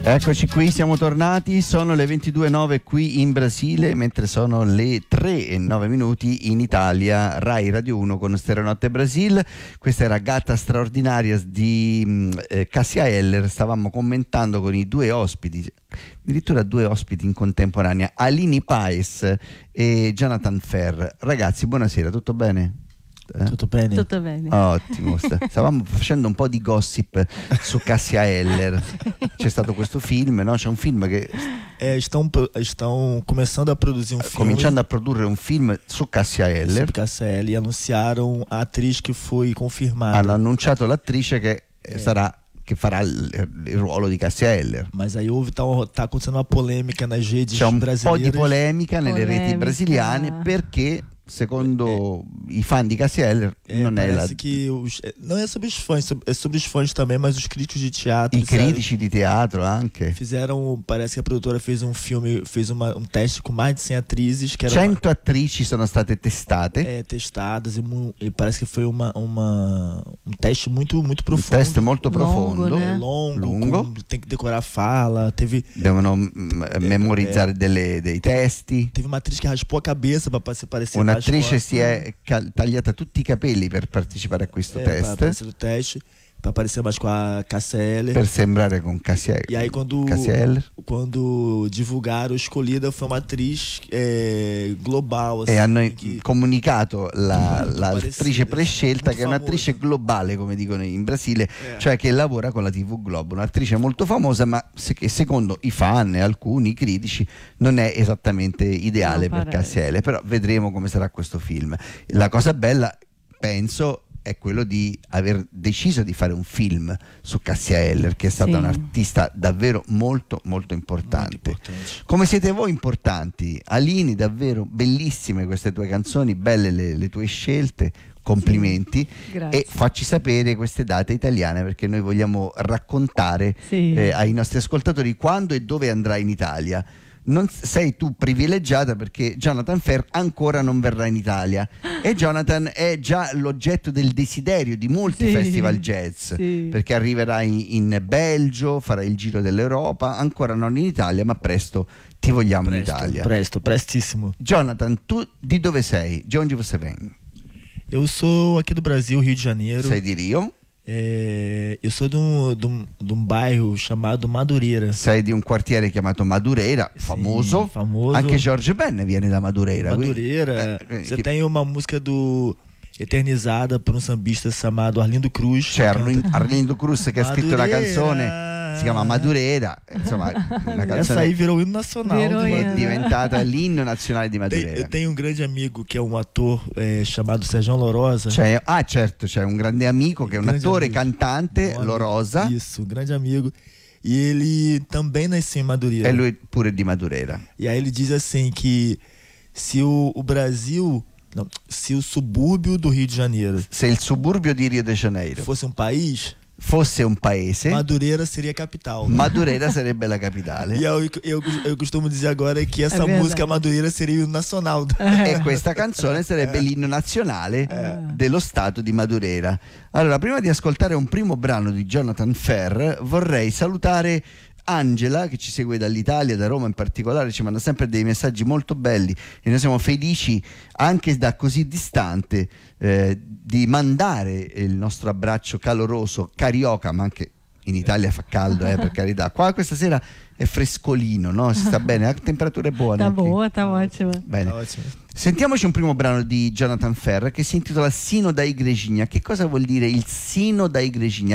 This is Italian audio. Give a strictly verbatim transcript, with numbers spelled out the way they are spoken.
Eccoci qui, siamo tornati, sono le ventidue e nove qui in Brasile, mentre sono le tre e nove minuti in Italia. Rai Radio uno con Stereonotte Brasil. Questa era Gatta Straordinaria di eh, Cássia Eller. Stavamo commentando con i due ospiti, addirittura due ospiti in contemporanea, Aline Paes e Jonathan Ferr. Ragazzi, buonasera, tutto bene? Eh? Tutto bene? Tutto bene. Ottimo. Stavamo facendo un po' di gossip su Cássia Eller. C'è stato questo film, no? C'è un film che É, estão, estão começando a produzir um filme. Cominciando a produrre un film su Cássia Eller. Sobre Cássia Eller e anunciaram a atriz che foi confirmata. Hanno annunciato l'attrice che Eh. sarà che farà il, il ruolo di Cássia Eller. Mas aí houve, tá, tá acontecendo uma polêmica nas redes C'è un po' brasileiras. di polemica nelle reti Polemica. brasiliane perché secondo i fan di Cássia Eller É, non è la, parece que os, é, não é sobre os fãs, é sobre os fãs também, mas os críticos de teatro i fizeram- critici di teatro anche. fizeram, parece que a produtora fez um filme, fez uma, um teste com mais de cem atrizes que eram cento attrici sono state testate. é, testadas e, mu- e parece que foi uma, uma, um teste muito, muito Un profundo. test molto Longo, profondo. né? É longo, Lungo. com- tem que decorar a fala. Teve, Devono mm, memorizzare delle- dei testi. teve uma atriz que raspou a cabeça pra se parecer mais Un'attrice com a- si è cal- tagliata tutti i capelli per partecipare a questo é, pra test, aparecer no teste, pra parecer mais com a Cássia Eller. per sembrare con Cássia E aí quando, Cássia Eller. quando divulgaram, escolhida foi uma atriz é, global. Assim, E hanno que- comunicato la, Molto l'attrice parecida, prescelta, molto che è un'attrice famosa. globale, come dicono in Brasile, Eh. cioè che lavora con la tivù Globo, un'attrice molto famosa, ma se- che secondo i fan e alcuni critici non è esattamente ideale Non per pare. Cássia Eller, però vedremo come sarà questo film. La cosa bella, penso, è quello di aver deciso di fare un film su Cássia Eller, che è stata Sì. un'artista davvero molto molto importante. Muito importante. Come siete voi importanti? Alini, davvero bellissime queste tue canzoni, belle le, le tue scelte, complimenti. Grazie. E facci sapere queste date italiane, perché noi vogliamo raccontare Sì. eh, ai nostri ascoltatori quando e dove andrai in Italia. Non sei tu privilegiata perché Jonathan Ferr ancora non verrà in Italia e Jonathan è già l'oggetto del desiderio di molti Sì. festival jazz, Sì. perché arriverà in, in Belgio, farà il giro dell'Europa, ancora non in Italia, ma presto ti vogliamo in Presto, Italia. presto, prestíssimo. Jonathan, tu di dove sei? De onde você vem? Eu sou aqui do Brasil, Rio de Janeiro. Sei di Rio? É, eu sou de um, de, um, de um bairro chamado Madureira. Sei di un quartiere chiamato Madureira, Sì, famoso. famoso. Anche George Ben viene da Madureira. Madureira. Eh, Você che- tem uma música do eternizada por um sambista chamado Arlindo Cruz. C'è que canta- Arlindo, Arlindo Cruz che ha scritto una Madureira. canzone, si chiama Madureira, insomma una Essa canzone aí virou o hino nacional. Virou do hino. che è Madureira. diventata l'inno nazionale di Tem- Madureira. eu tenho um grande amigo que é um ator é, chamado Sérgio Lorosa. C'è- ah certo, c'è un grande amico che è un Grande attore, amigo. cantante, Um amigo. Lorosa, Isso, um grande amigo. E ele também nasceu em Madureira. e lui pure di Madureira. E aí ele diz assim que se o, o Brasil, não, se o subúrbio do Rio de Janeiro Se il suburbio di Rio de Janeiro fosse um país, fosse un paese, Madureira seria a capital. Madureira sarebbe la capitale. E eu, eu, eu costumo dizer agora que essa verdade. música Madureira seria o nacional. E questa canzone sarebbe l'inno nazionale dello stato di Madureira. Allora, prima di ascoltare un primo brano di Jonathan Ferr, vorrei salutare Angela, che ci segue dall'Italia, da Roma in particolare, ci manda sempre dei messaggi molto belli e noi siamo felici anche da così distante eh, di mandare il nostro abbraccio caloroso, carioca, ma anche in Italia fa caldo, eh, per carità. Qua questa sera è frescolino, no? Si sta bene, la temperatura è buona. Tá anche. boa, tá ótima. Bene. Ótimo. Sentiamoci un primo brano di Jonathan Ferr che si intitola Sino da Igrejinha. Che cosa vuol dire il Sino da Igrejinha?